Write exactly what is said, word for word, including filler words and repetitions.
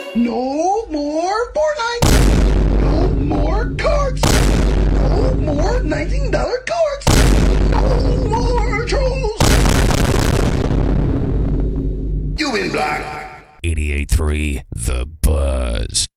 No more Fortnite! No more cards! No more nineteen dollar cards! No more trolls! You in black! eighty-eight point three The Buzz.